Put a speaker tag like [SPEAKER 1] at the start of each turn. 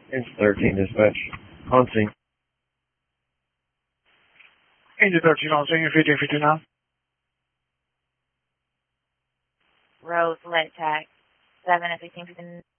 [SPEAKER 1] It's 13 dispatch. On scene.
[SPEAKER 2] Angel 13 on scene, 1559.
[SPEAKER 3] Rose, let tack. 7 at 1559.